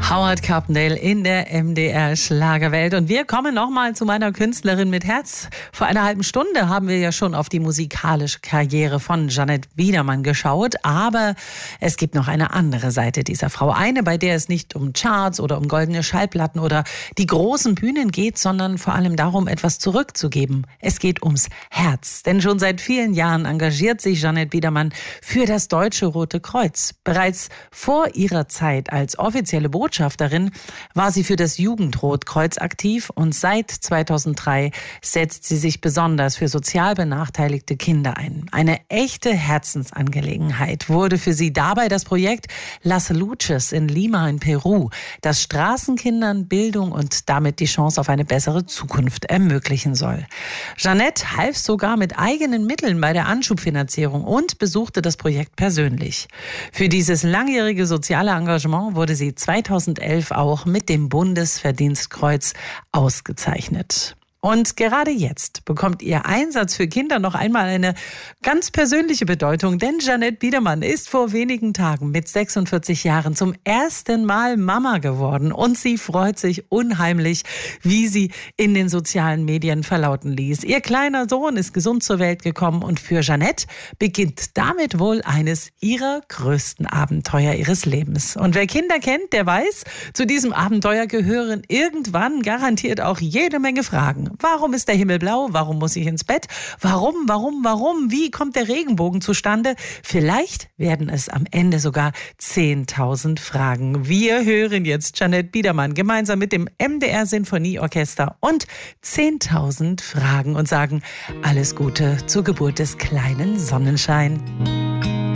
Howard Carpendale in der MDR Schlagerwelt. Und wir kommen nochmal zu meiner Künstlerin mit Herz. Vor einer halben Stunde haben wir ja schon auf die musikalische Karriere von Jeanette Biedermann geschaut. Aber es gibt noch eine andere Seite dieser Frau. Eine, bei der es nicht um Charts oder um goldene Schallplatten oder die großen Bühnen geht, sondern vor allem darum, etwas zurückzugeben. Es geht ums Herz. Denn schon seit vielen Jahren engagiert sich Jeanette Biedermann für das Deutsche Rote Kreuz. Bereits vor ihrer Zeit als offizielle Botschafterin war sie für das Jugendrotkreuz aktiv und seit 2003 setzt sie sich besonders für sozial benachteiligte Kinder ein. Eine echte Herzensangelegenheit wurde für sie dabei das Projekt Las Luces in Lima in Peru, das Straßenkindern Bildung und damit die Chance auf eine bessere Zukunft ermöglichen soll. Jeanette half sogar mit eigenen Mitteln bei der Anschubfinanzierung und besuchte das Projekt persönlich. Für dieses langjährige soziale Engagement wurde sie 2011 auch mit dem Bundesverdienstkreuz ausgezeichnet. Und gerade jetzt bekommt ihr Einsatz für Kinder noch einmal eine ganz persönliche Bedeutung, denn Jeanette Biedermann ist vor wenigen Tagen mit 46 Jahren zum ersten Mal Mama geworden und sie freut sich unheimlich, wie sie in den sozialen Medien verlauten ließ. Ihr kleiner Sohn ist gesund zur Welt gekommen und für Jeanette beginnt damit wohl eines ihrer größten Abenteuer ihres Lebens. Und wer Kinder kennt, der weiß, zu diesem Abenteuer gehören irgendwann garantiert auch jede Menge Fragen. Warum ist der Himmel blau? Warum muss ich ins Bett? Warum? Wie kommt der Regenbogen zustande? Vielleicht werden es am Ende sogar 10.000 Fragen. Wir hören jetzt Jeanette Biedermann gemeinsam mit dem MDR Sinfonieorchester und 10.000 Fragen und sagen alles Gute zur Geburt des kleinen Sonnenschein.